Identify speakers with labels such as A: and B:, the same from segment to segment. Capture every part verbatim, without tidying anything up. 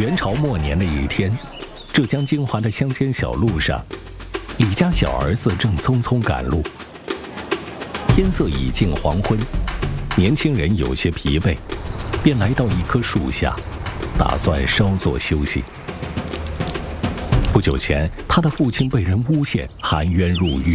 A: 元朝末年的一天，浙江金华的乡间小路上，李家小儿子正匆匆赶路。天色已近黄昏，年轻人有些疲惫，便来到一棵树下，打算稍作休息。不久前，他的父亲被人诬陷，含冤入狱。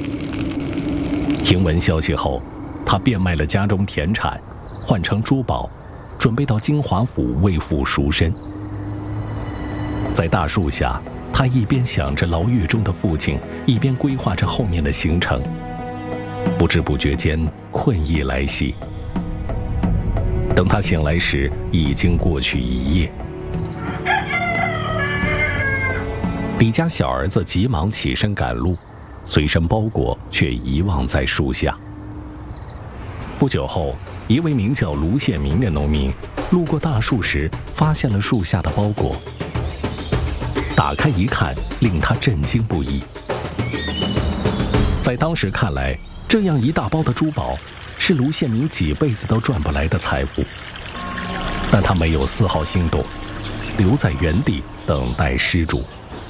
A: 听闻消息后，他变卖了家中田产，换成珠宝，准备到金华府为父赎身。在大树下，他一边想着牢狱中的父亲，一边规划着后面的行程。不知不觉间，困意来袭。等他醒来时，已经过去一夜。李家小儿子急忙起身赶路，随身包裹却遗忘在树下。不久后，一位名叫卢宪民的农民路过大树时，发现了树下的包裹。打开一看，令他震惊不已。在当时看来，这样一大包的珠宝是卢宪民几辈子都赚不来的财富，但他没有丝毫心动，留在原地等待失主。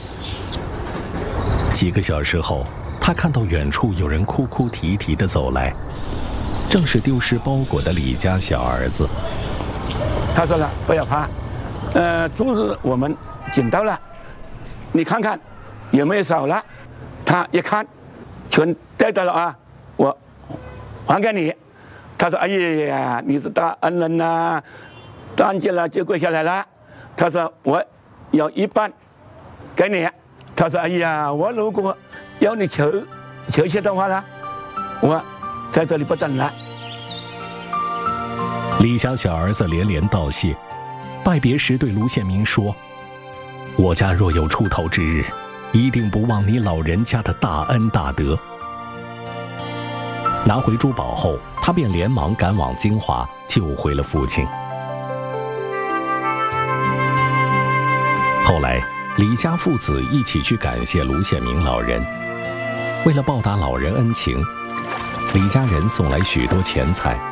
A: 几个小时后，他看到远处有人哭哭啼啼地走来，正是丢失包裹的李家小儿子。
B: 他说了，不要怕，呃，珠子我们捡到了，你看看有没有少了。他一看，全带到了啊，我还给你。他说，哎呀，你是大恩人呐、啊，断见了就跪下来了。他说，我有一半给你。他说，哎呀，我如果要你求求谢的话呢，我在这里不等了。
A: 李家小儿子连连道谢，拜别时对卢宪民说，我家若有出头之日，一定不忘你老人家的大恩大德。拿回珠宝后，他便连忙赶往金华，救回了父亲。后来李家父子一起去感谢卢宪民老人。为了报答老人恩情，李家人送来许多钱财，